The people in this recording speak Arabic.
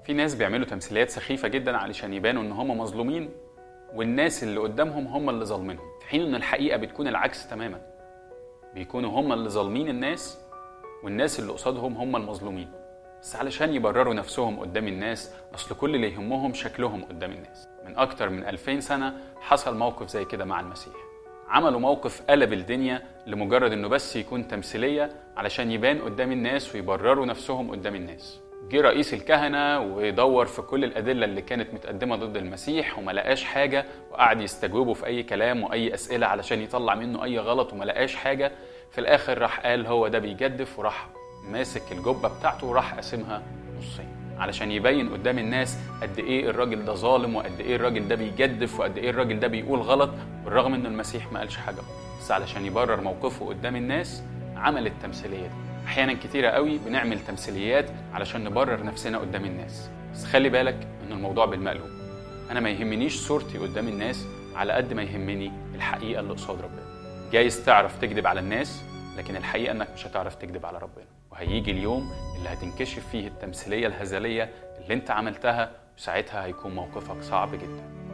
في ناس بيعملوا تمثيليات سخيفة جدا علشان يبانوا ان هم مظلومين، والناس اللي قدامهم هم اللي ظالمينهم، في حين ان الحقيقة بتكون العكس تماما. بيكونوا هم اللي ظالمين الناس، والناس اللي قصادهم هم المظلومين، بس علشان يبرروا نفسهم قدام الناس. اصل كل اللي يهمهم شكلهم قدام الناس. من اكتر من 2000 سنة حصل موقف زي كده مع المسيح. عملوا موقف قلب الدنيا لمجرد انه بس يكون تمثيلية علشان يبان قدام الناس ويبرروا نفسهم قدام الناس. جه رئيس الكهنة ودور في كل الأدلة اللي كانت متقدمة ضد المسيح وما لقاش حاجة، وقعد يستجوبه في أي كلام وأي أسئلة علشان يطلع منه أي غلط وما لقاش حاجة. في الآخر راح قال هو ده بيجدف، وراح ماسك الجبة بتاعته وراح قاسمها نصين علشان يبين قدام الناس قد إيه الراجل ده ظالم، وقد إيه الراجل ده بيجدف، وقد إيه الراجل ده بيقول غلط، بالرغم إن المسيح ما قالش حاجة، بس علشان يبرر موقفه قدام الناس عمل التمثيلية دي. أحيانا كتيرة قوي بنعمل تمثيليات علشان نبرر نفسنا قدام الناس، بس خلي بالك إن الموضوع بالمقلوب. أنا ما يهمنيش صورتي قدام الناس على قد ما يهمني الحقيقة اللي قصاد ربنا. جايز تعرف تكذب على الناس، لكن الحقيقة إنك مش هتعرف تكذب على ربنا، وهيجي اليوم اللي هتنكشف فيه التمثيلية الهزلية اللي أنت عملتها، وساعتها هيكون موقفك صعب جدا.